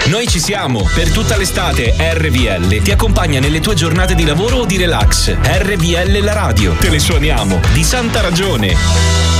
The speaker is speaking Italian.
Noi ci siamo. Per tutta l'estate RVL ti accompagna nelle tue giornate di lavoro o di relax. RVL la radio. Te le suoniamo. Di santa ragione.